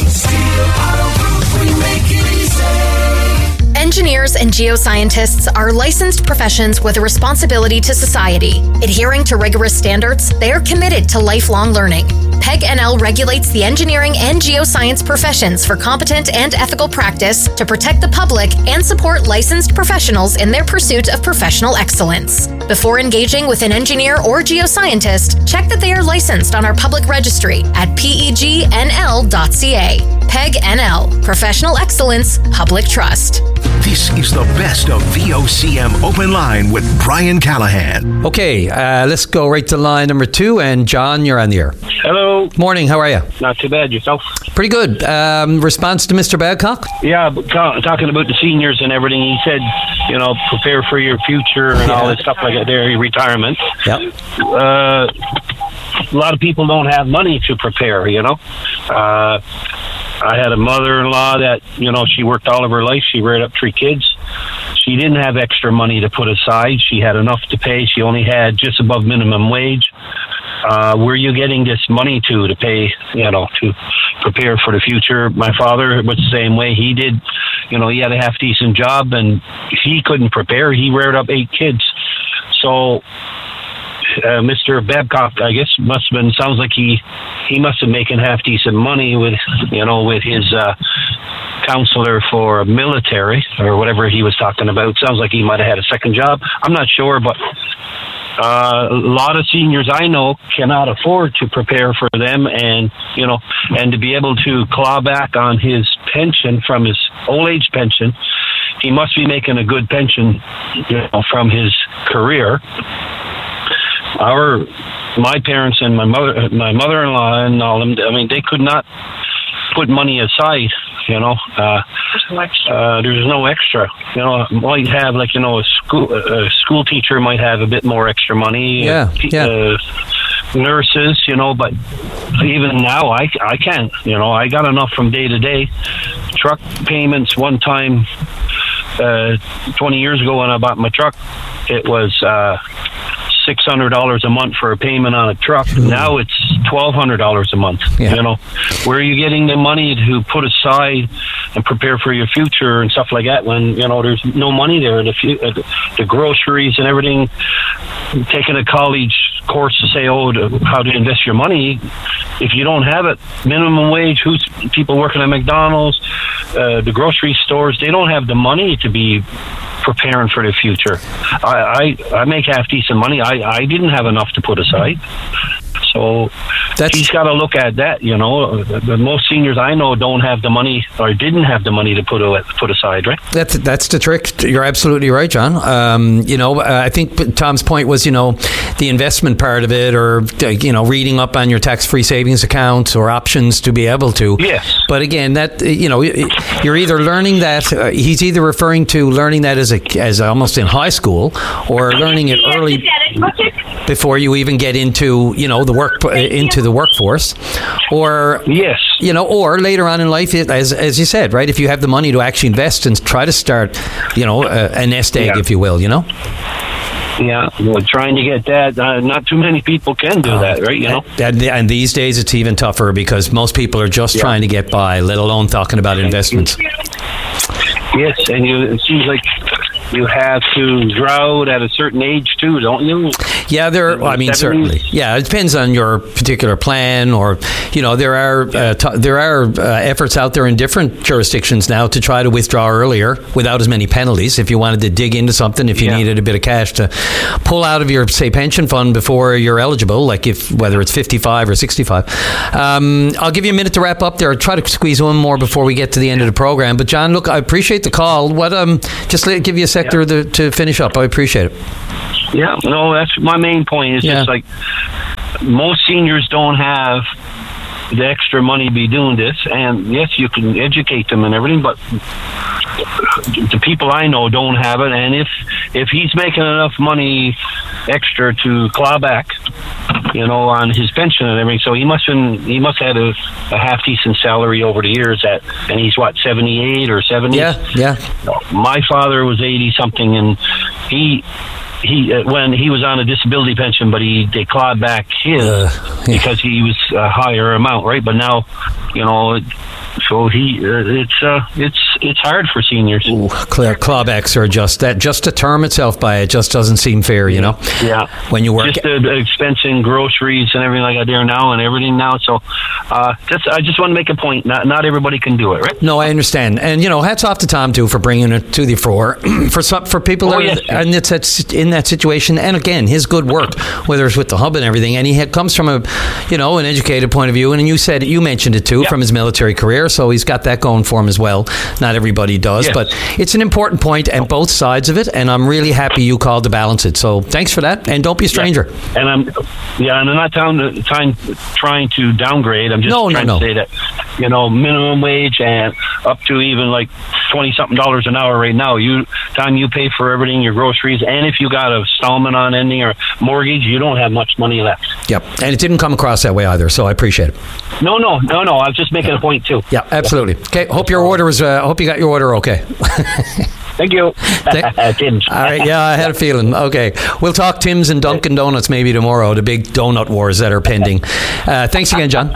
Engineers and geoscientists are licensed professions with a responsibility to society. Adhering to rigorous standards, they are committed to lifelong learning. P E G N L regulates the engineering and geoscience professions for competent and ethical practice to protect the public and support licensed professionals in their pursuit of professional excellence. Before engaging with an engineer or geoscientist, check that they are licensed on our public registry at P E G N L dot c a. P E G N L, Professional Excellence, Public Trust. This is the best of V O C M Open Line with Brian Callahan. Okay, uh, let's go right to line number two. And John, you're on the air. Hello. Morning, how are you? Not too bad, yourself? Pretty good. Um, response to Mister Babcock? Yeah, ta- talking about the seniors and everything. He said, you know, prepare for your future and yeah. all this stuff like that, their retirement. Yep. Uh, a lot of people don't have money to prepare, you know. Uh, I had a mother-in-law that, you know, she worked all of her life. She reared up three kids. She didn't have extra money to put aside. She had enough to pay. She only had just above minimum wage. Uh, where are you getting this money to, to pay, you know, to prepare for the future? My father was the same way. He did, you know, he had a half-decent job, and he couldn't prepare. He reared up eight kids. So uh, Mister Babcock, I guess, must have been, sounds like he, he must have making half-decent money with, you know, with his uh, counselor for military or whatever he was talking about. Sounds like he might have had a second job. I'm not sure, but Uh, a lot of seniors I know cannot afford to prepare for them, and you know, and to be able to claw back on his pension from his old age pension, he must be making a good pension, you know, from his career. Our, my parents and my mother, my mother-in-law, and all them, I mean, they could not put money aside. You know, uh, uh, there's no extra. You know, might have like you know a school a school teacher might have a bit more extra money. Yeah, uh, yeah. Uh, nurses, you know, but even now I I can't. You know, I got enough from day to day. Truck payments one time, uh, twenty years ago when I bought my truck, it was uh, six hundred dollars a month for a payment on a truck. Mm. Now it's twelve hundred dollars a month. Yeah. You know, where are you getting the money to put aside and prepare for your future and stuff like that when, you know, there's no money there? The, uh, the, the groceries and everything, taking a college course to say, oh, to, how to invest your money. If you don't have it, minimum wage, who's people working at McDonald's, uh, the grocery stores, they don't have the money to be preparing for the future. I, I, I make half decent money. I, I didn't have enough to put aside. So So That's, he's got to look at that. You know, the, the most seniors I know don't have the money or didn't have the money to put a, put aside, right? That's that's the trick. You're absolutely right, John. Um, you know, uh, I think Tom's point was, you know, the investment part of it, or you know, reading up on your tax-free savings account or options to be able to. Yes. But again, that you know, you're either learning that. Uh, he's either referring to learning that as a as almost in high school, or learning it early before you even get into you know the work into the workforce, or yes, you know, or later on in life, as as you said, right? If you have the money to actually invest and try to start, you know, a, a nest egg, yeah. if you will, you know. Yeah, well, trying to get that, uh, not too many people can do uh, that, right? You know, and, and these days it's even tougher because most people are just yeah. trying to get by, let alone talking about investments. Yes, and you, it seems like you have to grow out at a certain age too, don't you? Yeah, there. Well, I mean, certainly. Yeah, it depends on your particular plan, or you know, there are uh, t- there are uh, efforts out there in different jurisdictions now to try to withdraw earlier without as many penalties. If you wanted to dig into something, if you yeah. needed a bit of cash to pull out of your say pension fund before you're eligible, like if whether it's fifty-five or sixty-five. Um, I'll give you a minute to wrap up there. I'll try to squeeze one more before we get to the end of the program. But John, look, I appreciate the call. What um, just let, give you a sector yeah. to, to finish up. I appreciate it. Yeah, no, that's my main point. Is yeah. just like most seniors don't have the extra money to be doing this, and yes, you can educate them and everything, but the people I know don't have it. And if if he's making enough money extra to claw back, you know, on his pension and everything, so he must been he must have had a, a half decent salary over the years. At and he's what seventy-eight or seventy. Yeah, yeah. My father was eighty something, and he. He uh, when he was on a disability pension, but he they clawed back his uh, yeah. because he was a higher amount, right? But now, you know, so he uh, it's uh, it's it's hard for seniors. Ooh, clear clawbacks are just that just the term itself by it just doesn't seem fair, you know. Yeah, when you work just the expense in groceries and everything like that there now and everything now. So, uh, just I just want to make a point. Not not everybody can do it, right? No, I understand, and you know, hats off to Tom too for bringing it to the fore for some for people oh, that yes, are, and it's that's in that situation, and again, his good work, whether it's with the hub and everything, and he had, comes from a, you know, an educated point of view, and you said you mentioned it too, yeah. from his military career, so he's got that going for him as well. Not everybody does, yes. but it's an important point, and both sides of it, and I'm really happy you called to balance it. So thanks for that, and don't be a stranger. Yeah. And I'm, yeah, and I'm not trying, trying, trying to downgrade. I'm just no, trying no, no. to say that, you know, minimum wage and up to even like twenty something dollars an hour right now. You time you pay for everything, your groceries, and if you got a installment on ending or mortgage, you don't have much money left. Yep, and it didn't come across that way either, so I appreciate it. No, no, no, no. I was just making a point too. Yeah, absolutely. Okay, hope your order was. I uh, hope you got your order okay. Thank you. Tim's. All right, yeah, I had a feeling. Okay, we'll talk Tim's and Dunkin' Donuts maybe tomorrow, the big donut wars that are pending. Uh, thanks again, John.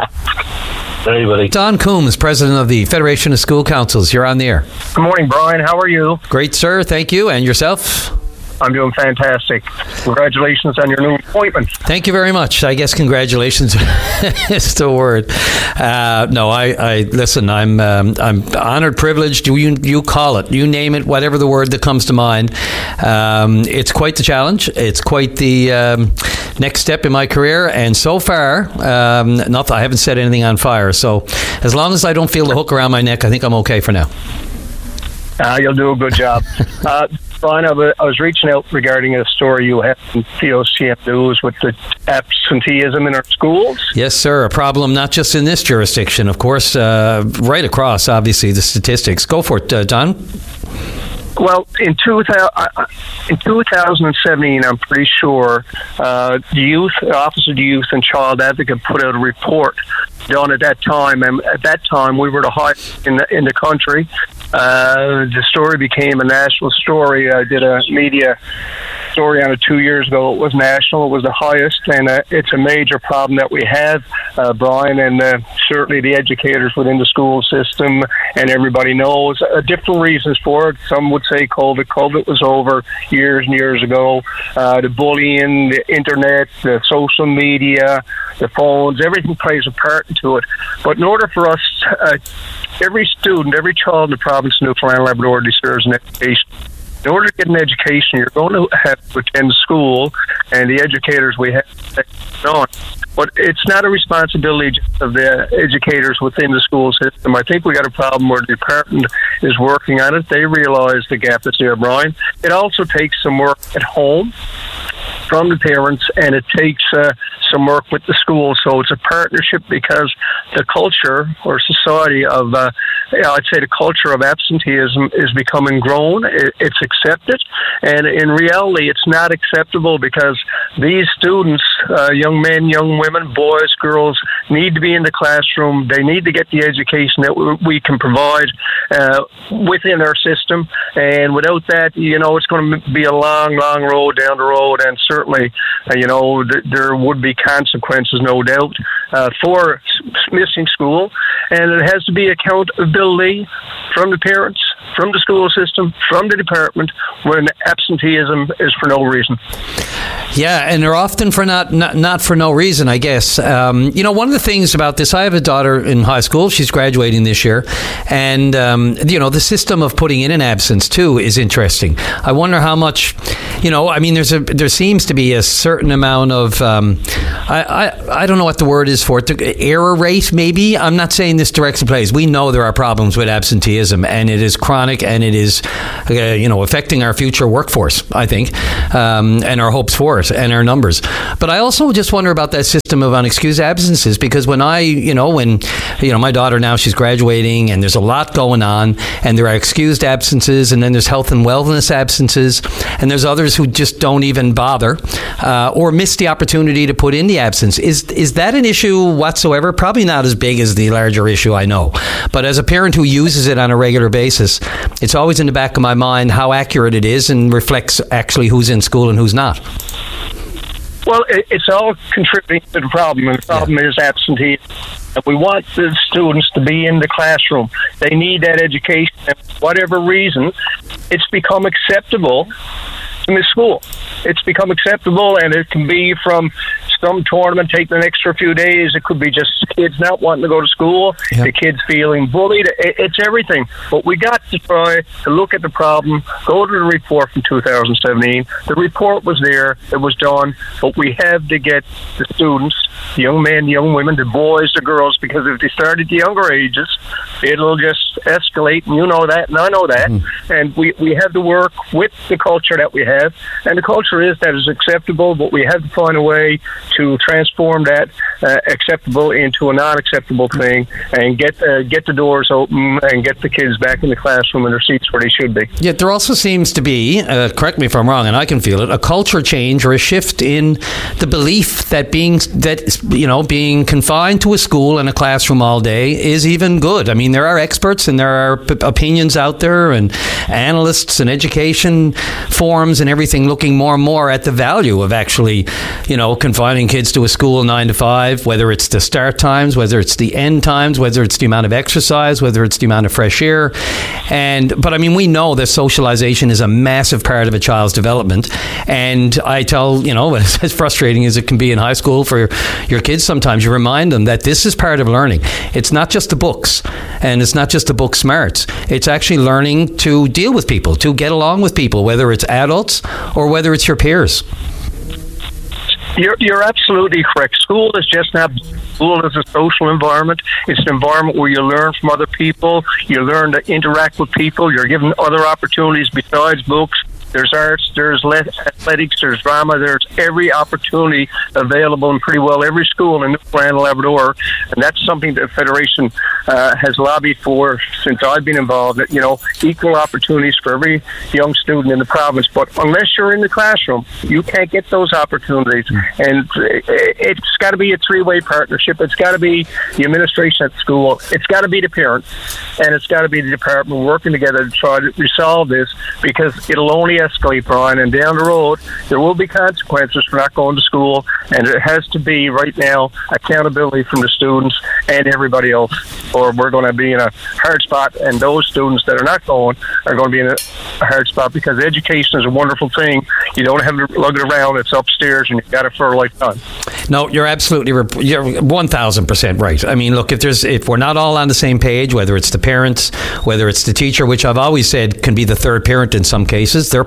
Hey, buddy. Don Coombs, president of the Federation of School Councils. You're on the air. Good morning, Brian. How are you? Great, sir. Thank you. And yourself? I'm doing fantastic. Congratulations on your new appointment. Thank you very much. I guess congratulations is the word. Uh, no, I, I listen. I'm um, I'm honored, privileged. You you call it, you name it, whatever the word that comes to mind. Um, it's quite the challenge. It's quite the um, next step in my career. And so far, um, not I haven't set anything on fire. So as long as I don't feel the hook around my neck, I think I'm okay for now. Uh, you'll do a good job. uh, Brian, I was, I was reaching out regarding a story you had in V O C M News with the absenteeism in our schools. Yes, sir. A problem not just in this jurisdiction, of course, uh, right across, obviously, the statistics. Go for it, uh, Don. Well, in, two thousand, in two thousand seventeen, I'm pretty sure, uh, the youth, the Office of the Youth and Child Advocate put out a report done at that time, and at that time we were the highest in the, in the country. Uh, the story became a national story. I did a media story on it two years ago. It was national. It was the highest, and uh, it's a major problem that we have, uh, Brian, and uh, certainly the educators within the school system, and everybody knows uh, different reasons for it. Some would say COVID. COVID was over years and years ago. Uh, the bullying, the internet, the social media, the phones, everything plays a part into it. But in order for us, uh, every student, every child in the province of Newfoundland and Labrador deserves an education. In order to get an education, you're going to have to attend school, and the educators we have to take on. But it's not a responsibility just of the educators within the school system. I think we got a problem where the department is working on it. They realize the gap that's there, Brian. It also takes some work at home from the parents, and it takes uh, some work with the school. So it's a partnership, because the culture or society of, uh, I'd say the culture of absenteeism is becoming grown. It, it's accepted. And in reality, it's not acceptable, because these students, uh, young men, young women, boys, girls, need to be in the classroom. They need to get the education that we can provide uh, within our system. And without that, you know, it's going to be a long, long road down the road. And certainly, uh, you know, th- there would be consequences, no doubt, uh, for missing school. And it has to be accountability from the parents, from the school system, from the department, when absenteeism is for no reason. Yeah, and they're often for not, not not for no reason, I guess. Um, you know, one of the things about this, I have a daughter in high school. She's graduating this year. And, um, you know, the system of putting in an absence, too, is interesting. I wonder how much, you know, I mean, there's a there seems to be a certain amount of, um, I, I, I don't know what the word is for it, the error rate, maybe. I'm not saying this directly plays. We know there are problems with absenteeism, and it is chronic, and it is, uh, you know, affecting our future workforce, I think, um, and our hopes for it, and our numbers. But I also just wonder about that system of unexcused absences, because when I, you know, when, you know, my daughter now, she's graduating, and there's a lot going on, and there are excused absences, and then there's health and wellness absences, and there's others who just don't even bother uh, or miss the opportunity to put in the absence. Is is that an issue whatsoever? Probably not as big as the larger issue, I know. But as a parent who uses it on a regular basis, it's always in the back of my mind how accurate it is and reflects actually who's in school and who's not. Well, it's all contributing to the problem, and the problem yeah. is absenteeism. We want the students to be in the classroom. They need that education. And for whatever reason, it's become acceptable to miss school. It's become acceptable, and it can be from some tournament taking an extra few days. It could be just kids not wanting to go to school, yep. the kids feeling bullied. It's everything. But we got to try to look at the problem, go to the report from two thousand seventeen. The report was there. It was done. But we have to get the students, the young men, young women, the boys, the girls, because if they start at the younger ages, it'll just escalate, and you know that, and I know that. Mm. And we, we have to work with the culture that we have. And the culture is that is acceptable, but we have to find a way to transform that uh, acceptable into a non-acceptable thing, and get uh, get the doors open and get the kids back in the classroom in their seats where they should be. Yet there also seems to be, uh, correct me if I'm wrong, and I can feel it, a culture change or a shift in the belief that being that you know being confined to a school and a classroom all day is even good. I mean, there are experts and there are p- opinions out there, and analysts and education forums and everything looking more and more at the value of actually, you know, confining kids to a school nine to five, whether it's the start times, whether it's the end times, whether it's the amount of exercise, whether it's the amount of fresh air. And but I mean, we know that socialization is a massive part of a child's development. And I tell, you know, as frustrating as it can be in high school for your kids, sometimes you remind them that this is part of learning. It's not just the books, and it's not just the book smarts. It's actually learning to deal with people, to get along with people, whether it's adults or whether it's your peers. You're, you're absolutely correct. School is just not school is a social environment. It's an environment where you learn from other people. You learn to interact with people. You're given other opportunities besides books. There's arts, there's athletics, there's drama, there's every opportunity available in pretty well every school in Newfoundland and Labrador, and that's something that the Federation uh, has lobbied for since I've been involved, that, you know, equal opportunities for every young student in the province. But unless you're in the classroom, you can't get those opportunities, and it's got to be a three-way partnership. It's got to be the administration at school, it's got to be the parents, and it's got to be the department working together to try to resolve this, because it'll only escalate, Brian, and down the road there will be consequences for not going to school, and it has to be right now accountability from the students and everybody else, or we're going to be in a hard spot, and those students that are not going are going to be in a hard spot, because education is a wonderful thing. You don't have to lug it around, it's upstairs, and you've got it for a lifetime. No, you're absolutely you're one thousand percent right. I mean, look, if there's if we're not all on the same page, whether it's the parents, whether it's the teacher, which I've always said can be the third parent in some cases, they're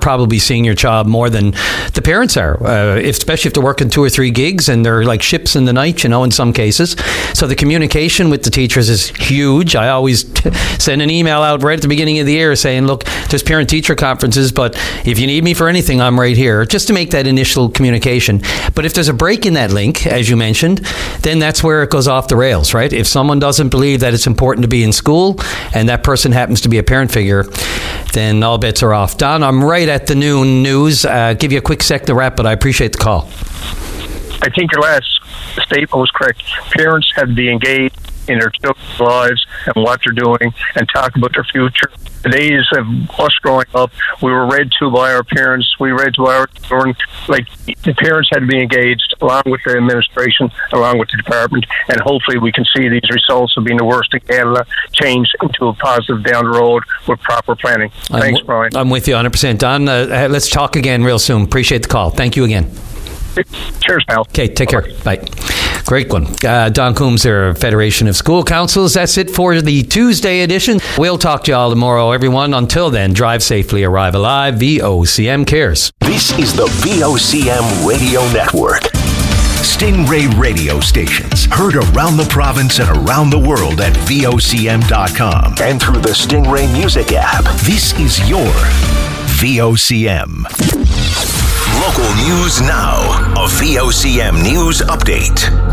probably seeing your child more than the parents are, uh, if, especially if they're working two or three gigs and they're like ships in the night, you know, in some cases. So the communication with the teachers is huge. I always t- send an email out right at the beginning of the year saying, look, there's parent-teacher conferences, but if you need me for anything, I'm right here, just to make that initial communication. But if there's a break in that link, as you mentioned, then that's where it goes off the rails, right? If someone doesn't believe that it's important to be in school and that person happens to be a parent figure, then all bets are off. Don, I'm right at the noon news. Uh, give you a quick sec to wrap, but I appreciate the call. I think your last statement was correct. Parents have to be engaged in their children's lives and what they're doing and talk about their future. The days of us growing up, we were read to by our parents, we read to our children. Like, the parents had to be engaged along with the administration, along with the department, and hopefully we can see these results of being the worst in Canada change into a positive down the road with proper planning. Thanks, I'm, Brian. I'm with you one hundred percent. Don, uh, let's talk again real soon. Appreciate the call. Thank you again. Cheers, pal. Okay, take care. Bye. Great one. Uh, Don Coombs there, Federation of School Councils. That's it for the Tuesday edition. We'll talk to you all tomorrow, everyone. Until then, drive safely, arrive alive. V O C M cares. This is the V O C M Radio Network. Stingray radio stations heard around the province and around the world at V O C M dot com and through the Stingray Music app. This is your V O C M. Local news now. A V O C M news update.